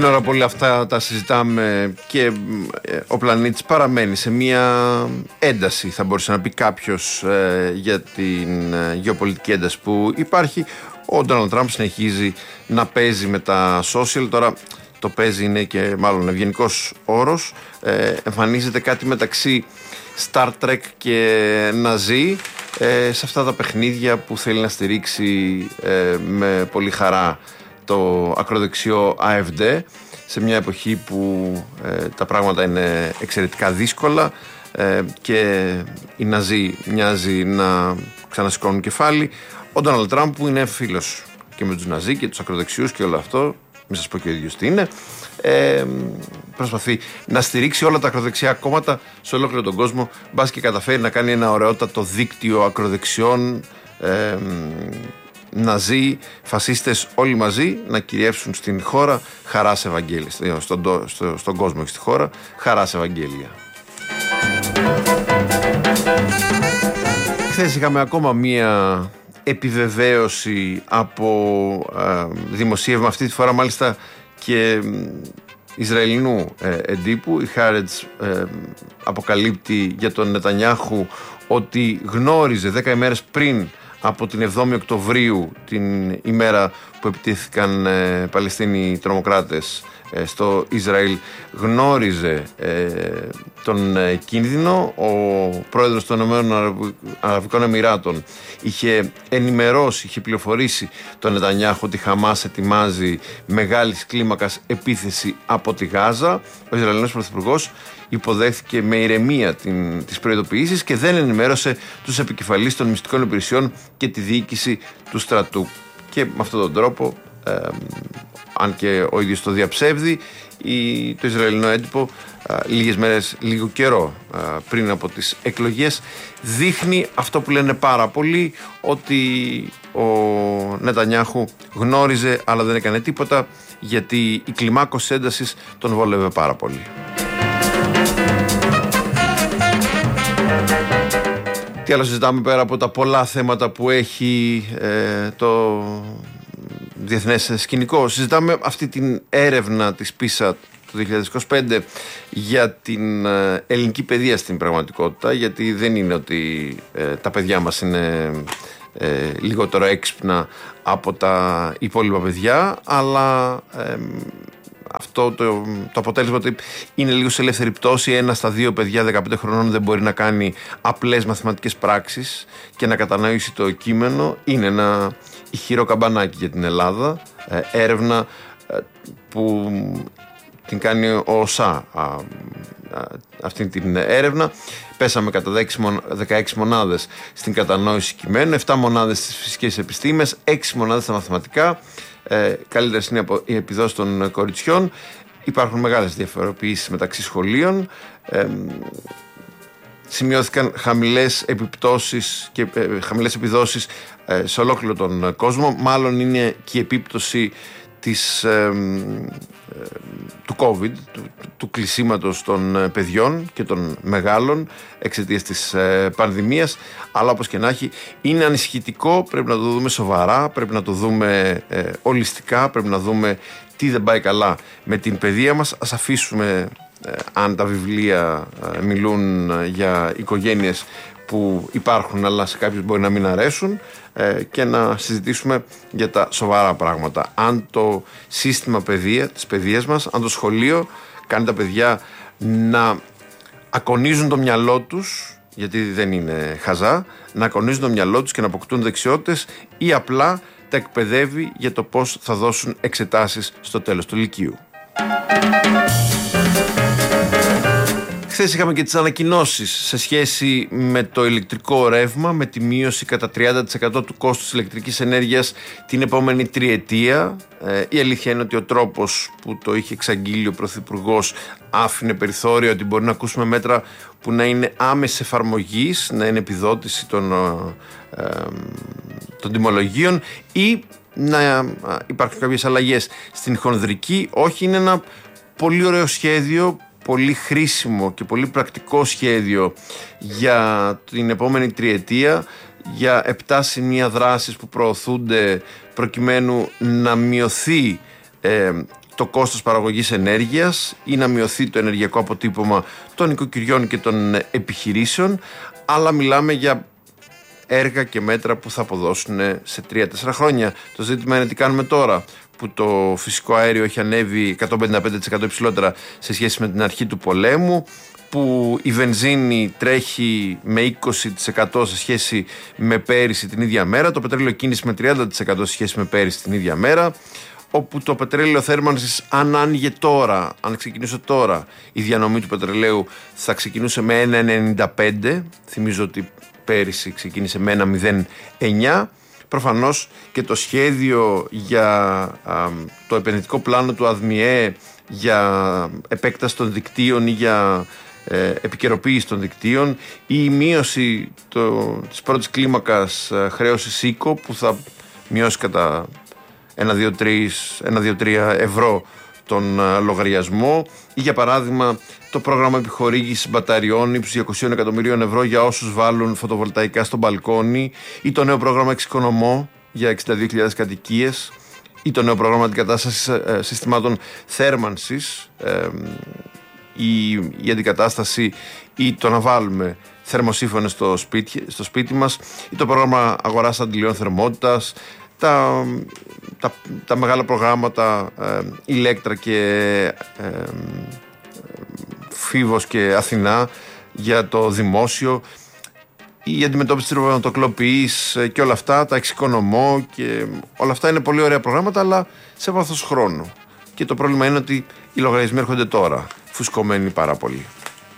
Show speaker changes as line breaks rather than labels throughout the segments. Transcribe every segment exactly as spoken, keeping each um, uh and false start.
την ώρα που όλα αυτά τα συζητάμε και ο πλανήτης παραμένει σε μια ένταση, θα μπορούσε να πει κάποιος, ε, για την ε, γεωπολιτική ένταση που υπάρχει. Ο Ντόναλντ Τραμπ συνεχίζει να παίζει με τα social. Τώρα το παίζει είναι και μάλλον ευγενικός όρος. Ε, εμφανίζεται κάτι μεταξύ Star Trek και Ναζί ε, σε αυτά τα παιχνίδια που θέλει να στηρίξει ε, με πολύ χαρά το ακροδεξιό Α Εφ Ντι, σε μια εποχή που ε, τα πράγματα είναι εξαιρετικά δύσκολα ε, και οι Ναζί μοιάζει να ξανασηκώνουν κεφάλι. Ο Ντόναλντ Τραμπ, που είναι φίλος και με τους Ναζί και τους ακροδεξιούς και όλο αυτό, μην σας πω και ο ίδιος τι είναι, ε, προσπαθεί να στηρίξει όλα τα ακροδεξιά κόμματα σε ολόκληρο τον κόσμο, μπας και καταφέρει να κάνει ένα ωραιότατο δίκτυο ακροδεξιών, ε, Ναζί, φασίστες, όλοι μαζί να κυριεύσουν στην χώρα. Χαράς Ευαγγέλια, στον, στο, στον κόσμο και στη χώρα. Χαράς Ευαγγέλια. Χθες είχαμε ακόμα μία επιβεβαίωση από ε, δημοσίευμα, αυτή τη φορά μάλιστα και Ισραηλινού ε, εντύπου. Η Χάρετς ε, αποκαλύπτει για τον Νετανιάχου ότι γνώριζε δέκα ημέρες πριν από την εβδόμη Οκτωβρίου, την ημέρα που επιτίθηκαν ε, Παλαιστίνοι τρομοκράτες ε, στο Ισραήλ, γνώριζε ε, τον ε, κίνδυνο. Ο πρόεδρος των Ηνωμένων Αραβικών Εμιράτων είχε ενημερώσει, είχε πληροφορήσει τον Νετανιάχου ότι η Χαμάς ετοιμάζει μεγάλης κλίμακας επίθεση από τη Γάζα. Ο Ισραηλινός Πρωθυπουργός υποδέχθηκε με ηρεμία την, τις προειδοποιήσεις και δεν ενημέρωσε τους επικεφαλείς των μυστικών υπηρεσιών και τη διοίκηση του στρατού. Και με αυτόν τον τρόπο, ε, αν και ο ίδιος το διαψεύδει, η, το Ισραηλινό έντυπο ε, λίγες μέρες, λίγο καιρό ε, πριν από τις εκλογές, δείχνει αυτό που λένε πάρα πολλοί, ότι ο Νετανιάχου γνώριζε αλλά δεν έκανε τίποτα, γιατί η κλιμάκωση έντασης τον βόλευε πάρα πολύ. Τι άλλο συζητάμε πέρα από τα πολλά θέματα που έχει ε, το διεθνές σκηνικό? Συζητάμε αυτή την έρευνα της πίσα του δύο χιλιάδες είκοσι πέντε για την ε, ελληνική παιδεία στην πραγματικότητα, γιατί δεν είναι ότι ε, τα παιδιά μας είναι ε, λιγότερο έξυπνα από τα υπόλοιπα παιδιά, αλλά ε, αυτό το, το αποτέλεσμα ότι είναι λίγο σε ελεύθερη πτώση. Ένα στα δύο παιδιά δεκαπέντε χρονών δεν μπορεί να κάνει απλές μαθηματικές πράξεις και να κατανοήσει το κείμενο. Είναι ένα ηχηρό καμπανάκι για την Ελλάδα. Ε, έρευνα ε, που την κάνει ο ΟΣΑ αυτή την έρευνα. Πέσαμε κατά δεκαέξι μονάδες στην κατανόηση κειμένου, επτά μονάδες στις φυσικές επιστήμες, έξι μονάδες στα μαθηματικά. Ε, καλύτερες είναι οι επιδόσεις των κοριτσιών. Υπάρχουν μεγάλες διαφοροποιήσεις μεταξύ σχολείων. Ε, σημειώθηκαν χαμηλές επιπτώσεις και ε, χαμηλές επιδόσεις ε, σε ολόκληρο τον κόσμο. Μάλλον είναι και η επίπτωση της, ε, ε, του COVID, του, του κλεισίματος των παιδιών και των μεγάλων εξαιτίας της ε, πανδημίας. Αλλά όπως και να έχει, είναι ανησυχητικό, πρέπει να το δούμε σοβαρά, πρέπει να το δούμε ε, ολιστικά, πρέπει να δούμε τι δεν πάει καλά με την παιδεία μας. Ας αφήσουμε, ε, αν τα βιβλία ε, μιλούν για οικογένειες που υπάρχουν αλλά σε κάποιους μπορεί να μην αρέσουν, ε, και να συζητήσουμε για τα σοβαρά πράγματα. Αν το σύστημα παιδεία, της παιδείας μας, αν το σχολείο κάνει τα παιδιά να ακονίζουν το μυαλό τους, γιατί δεν είναι χαζά, να ακονίζουν το μυαλό τους και να αποκτούν δεξιότητες, ή απλά τα εκπαιδεύει για το πώς θα δώσουν εξετάσεις στο τέλος του λυκείου. Χθες είχαμε και τις ανακοινώσεις σε σχέση με το ηλεκτρικό ρεύμα, με τη μείωση κατά τριάντα τοις εκατό του κόστους ηλεκτρικής ενέργειας την επόμενη τριετία. Ε, η αλήθεια είναι ότι ο τρόπος που το είχε εξαγγείλει ο Πρωθυπουργός άφηνε περιθώριο ότι μπορεί να ακούσουμε μέτρα που να είναι άμεση εφαρμογής, να είναι επιδότηση των, ε, ε, των τιμολογίων, ή να ε, υπάρχουν κάποιες αλλαγές στην χονδρική. Όχι, είναι ένα πολύ ωραίο σχέδιο, πολύ χρήσιμο και πολύ πρακτικό σχέδιο για την επόμενη τριετία, για επτά σημεία δράσης που προωθούνται προκειμένου να μειωθεί ε, το κόστος παραγωγής ενέργειας ή να μειωθεί το ενεργειακό αποτύπωμα των οικοκυριών και των επιχειρήσεων, αλλά μιλάμε για έργα και μέτρα που θα αποδώσουν σε τρία τέσσερα χρόνια. Το ζήτημα είναι τι κάνουμε τώρα που το φυσικό αέριο έχει ανέβει εκατόν πενήντα πέντε τοις εκατό υψηλότερα σε σχέση με την αρχή του πολέμου, που η βενζίνη τρέχει με είκοσι τοις εκατό σε σχέση με πέρυσι την ίδια μέρα, το πετρέλαιο κίνηση με τριάντα τοις εκατό σε σχέση με πέρυσι την ίδια μέρα, όπου το πετρέλαιο θέρμανσης, αν άνοιγε τώρα, αν ξεκινούσε τώρα η διανομή του πετρελαίου, θα ξεκινούσε με ένα ενενήντα πέντε. Θυμίζω ότι πέρυσι ξεκίνησε με ένα μηδέν εννιά. Προφανώς και το σχέδιο για α, το επενδυτικό πλάνο του ΑΔΜΙΕ για επέκταση των δικτύων ή για ε, επικαιροποίηση των δικτύων, ή η μείωση το, της πρώτης κλίμακας ε, χρέωσης ΣΥΚΟ που θα μειώσει κατά ένα δύο τρία ευρώ τον ε, λογαριασμό, ή για παράδειγμα το πρόγραμμα επιχορήγησης μπαταριών ύψους διακόσια εκατομμυρίων ευρώ για όσους βάλουν φωτοβολταϊκά στο μπαλκόνι, ή το νέο πρόγραμμα εξοικονομώ για εξήντα δύο χιλιάδες κατοικίες, ή το νέο πρόγραμμα αντικατάστασης ε, συστημάτων θέρμανσης, ε, ή η αντικατάσταση ή το να βάλουμε θερμοσύφωνες στο σπίτι, στο σπίτι μας, ή το πρόγραμμα αγοράς αντιλιών θερμότητας, τα, τα, τα μεγάλα προγράμματα ε, Ηλέκτρα και ε, ε, Φίβος και Αθηνά για το δημόσιο, η αντιμετώπιση της ρευματοκλοπής και όλα αυτά, τα εξοικονομώ, και όλα αυτά είναι πολύ ωραία προγράμματα, αλλά σε βάθος χρόνου. Και το πρόβλημα είναι ότι οι λογαριασμοί έρχονται τώρα, φουσκωμένοι πάρα πολύ.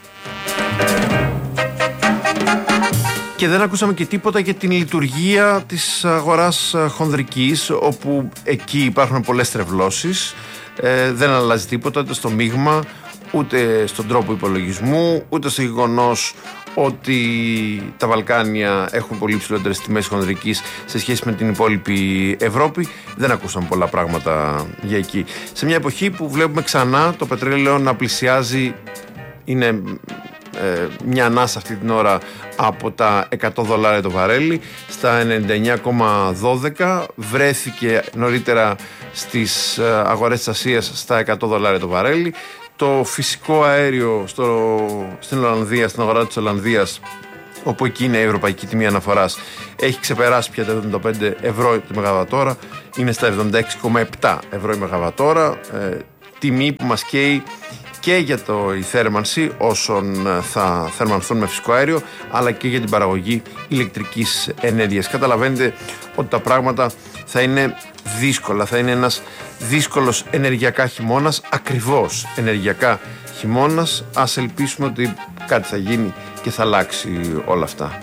Και δεν ακούσαμε και τίποτα για την λειτουργία της αγοράς χονδρικής, όπου εκεί υπάρχουν πολλές τρευλώσεις. Ε, δεν αλλάζει τίποτα ούτε στο μείγμα, ούτε στον τρόπο υπολογισμού, ούτε στο γεγονός ότι τα Βαλκάνια έχουν πολύ ψηλότερες τιμές χονδρικής σε σχέση με την υπόλοιπη Ευρώπη. Δεν ακούσαμε πολλά πράγματα για εκεί. Σε μια εποχή που βλέπουμε ξανά το πετρέλαιο να πλησιάζει, είναι ε, μια ανάσα αυτή την ώρα από τα εκατό δολάρια το βαρέλι, στα ενενήντα εννιά κόμμα δώδεκα, βρέθηκε νωρίτερα στις αγορές της Ασίας στα εκατό δολάρια το βαρέλι. Το φυσικό αέριο στο, στην Ολλανδία, στην αγορά της Ολλανδίας, όπου εκεί είναι η ευρωπαϊκή τιμή αναφοράς, έχει ξεπεράσει πια τα εβδομήντα πέντε ευρώ τη μεγαβατόρα, είναι στα εβδομήντα έξι κόμμα επτά ευρώ η μεγαβατόρα, ε, τιμή που μας καίει και για το, η θέρμανση όσων θα θερμανθούν με φυσικό αέριο, αλλά και για την παραγωγή ηλεκτρικής ενέργειας. Καταλαβαίνετε ότι τα πράγματα θα είναι δύσκολα, θα είναι ένας δύσκολος ενεργειακά χειμώνας, ακριβώς ενεργειακά χειμώνας. Ας ελπίσουμε ότι κάτι θα γίνει και θα αλλάξει όλα αυτά.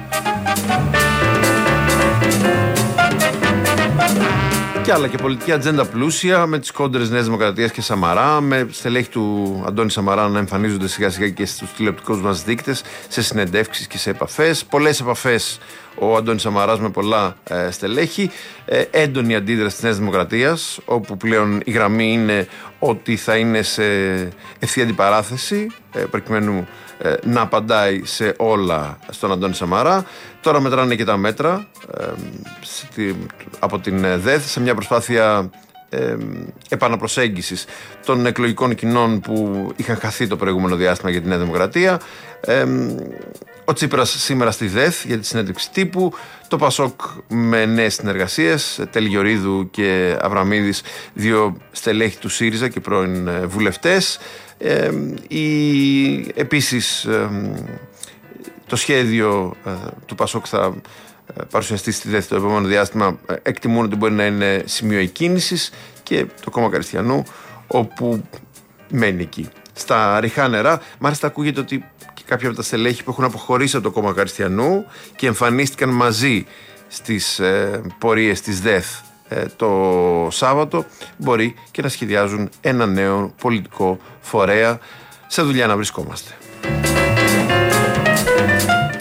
Και άλλα, και πολιτική ατζέντα πλούσια, με τις κόντρες Νέας Δημοκρατίας και Σαμαρά, με στελέχη του Αντώνη Σαμαρά να εμφανίζονται σιγά σιγά και στους τηλεοπτικούς μας δείκτες, σε συνεντεύξεις και σε επαφές. Πολλές επαφές ο Αντώνης Σαμαράς με πολλά ε, στελέχη. Ε, έντονη αντίδραση της Νέας Δημοκρατίας, όπου πλέον η γραμμή είναι ότι θα είναι σε ευθεία αντιπαράθεση, ε, προκειμένου ε, να απαντάει σε όλα στον Αντώνη Σαμαρά. Τώρα μετράνε και τα μέτρα ε, στη, από την ΔΕΘ, σε μια προσπάθεια ε, επαναπροσέγγισης των εκλογικών κοινών που είχαν χαθεί το προηγούμενο διάστημα για τη Νέα Δημοκρατία. Ε, ο Τσίπρας σήμερα στη ΔΕΘ για τη συνέντευξη τύπου, το ΠΑΣΟΚ με νέες συνεργασίες, Τελγιορίδου και Αβραμίδης, δύο στελέχη του ΣΥΡΙΖΑ και πρώην βουλευτές. Ε, η, επίσης ε, το σχέδιο ε, του ΠΑΣΟΚ θα ε, παρουσιαστεί στη ΔΕΘ το επόμενο διάστημα. Ε, εκτιμούν ότι μπορεί να είναι σημείο εκκίνησης, και το κόμμα Καριστιανού, όπου μένει εκεί στα ριχά νερά. Μάλιστα ακούγεται ότι και κάποια από τα στελέχη που έχουν αποχωρήσει από το κόμμα Καριστιανού και εμφανίστηκαν μαζί στις ε, πορείες της ΔΕΘ ε, το Σάββατο, μπορεί και να σχεδιάζουν ένα νέο πολιτικό φορέα. Σε δουλειά να βρισκόμαστε.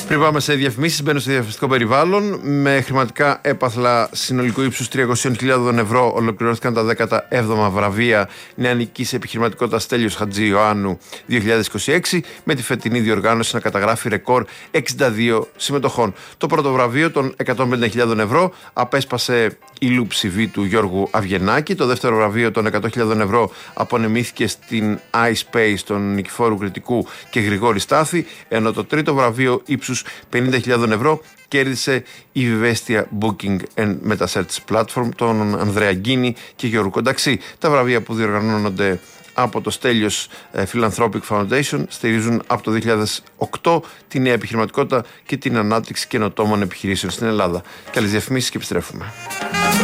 Πριν πάμε σε διαφημίσεις, μπαίνω στο διαφημιστικό περιβάλλον. Με χρηματικά έπαθλα συνολικού ύψους τριακόσιες χιλιάδες ευρώ ολοκληρώθηκαν τα δέκατα έβδομα βραβεία νεανικής επιχειρηματικότητας Στέλιος Χατζιωάννου δύο χιλιάδες είκοσι έξι, με τη φετινή διοργάνωση να καταγράφει ρεκόρ εξήντα δύο συμμετοχών. Το πρώτο βραβείο των εκατόν πενήντα χιλιάδες ευρώ απέσπασε η λούψη βι του Γιώργου Αυγενάκη. Το δεύτερο βραβείο των εκατό χιλιάδες ευρώ απονεμήθηκε στην iSpace των Νικηφόρου Κρητικού και Γρηγόρη Στάθη, ενώ το τρίτο βραβείο ύψους πενήντα χιλιάδες ευρώ κέρδισε η Vivestia Booking and Metasearch Platform των Ανδρέα Γκίνη και Γιώργου Κονταξή. Τα βραβεία που διοργανώνονται από το Στέλιος Philanthropic Foundation στηρίζουν από το δύο χιλιάδες οκτώ τη νέα επιχειρηματικότητα και την ανάπτυξη καινοτόμων επιχειρήσεων στην Ελλάδα. Καλές διαφημίσεις και επιστρέφουμε.